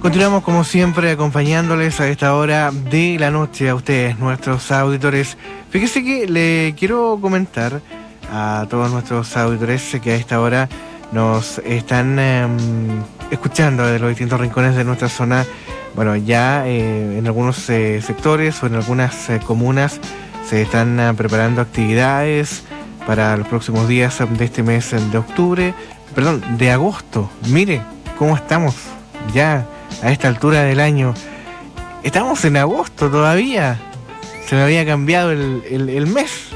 Continuamos como siempre acompañándoles a esta hora de la noche a ustedes, nuestros auditores. Fíjese que le quiero comentar a todos nuestros auditores que a esta hora nos están escuchando de los distintos rincones de nuestra zona. Bueno, ya en algunos sectores o en algunas comunas se están preparando actividades para los próximos días de este mes de agosto. Mire cómo estamos ya a esta altura del año. Estamos en agosto todavía. Se me había cambiado el mes.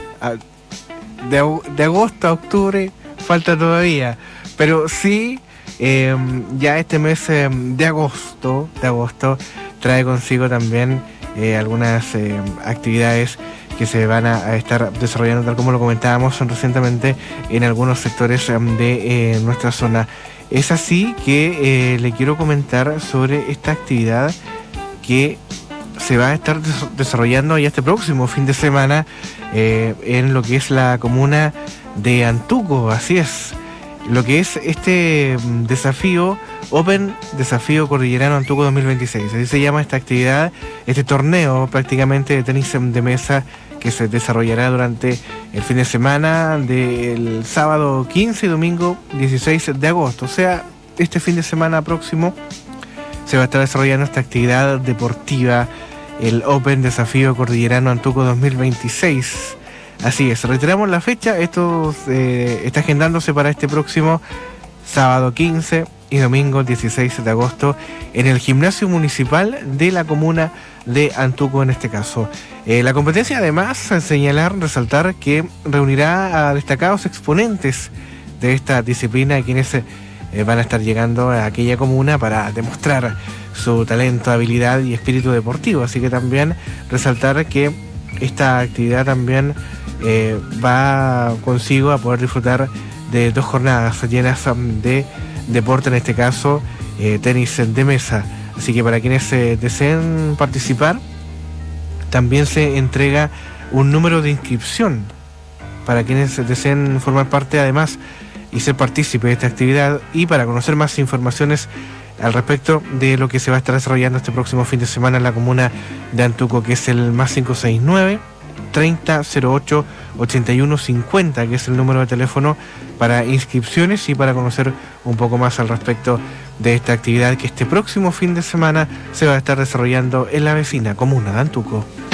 De agosto a octubre falta todavía. Pero sí, ya este mes de agosto trae consigo también algunas actividades que se van a estar desarrollando, tal como lo comentábamos recientemente, en algunos sectores de nuestra zona. Es así que le quiero comentar sobre esta actividad que se va a estar desarrollando ya este próximo fin de semana en lo que es la comuna de Antuco. Así es, lo que es este desafío Open Desafío Cordillerano Antuco 2026. Así se llama esta actividad, este torneo prácticamente de tenis de mesa que se desarrollará durante el fin de semana del sábado 15 y domingo 16 de agosto. O sea, este fin de semana próximo se va a estar desarrollando esta actividad deportiva, el Open Desafío Cordillerano Antuco 2026. Así es, reiteramos la fecha, esto está agendándose para este próximo sábado 15 y domingo 16 de agosto en el gimnasio municipal de la comuna de Antuco en este caso. La competencia además resaltar que reunirá a destacados exponentes de esta disciplina quienes van a estar llegando a aquella comuna para demostrar su talento, habilidad y espíritu deportivo. Así que también resaltar que esta actividad también va consigo a poder disfrutar de 2 jornadas llenas de deporte, en este caso tenis de mesa. Así que para quienes deseen participar, también se entrega un número de inscripción para quienes deseen formar parte además y ser partícipe de esta actividad. Y para conocer más informaciones al respecto de lo que se va a estar desarrollando este próximo fin de semana en la comuna de Antuco, que es el más 569 3008 8150, que es el número de teléfono para inscripciones y para conocer un poco más al respecto de esta actividad que este próximo fin de semana se va a estar desarrollando en la vecina comuna de Antuco.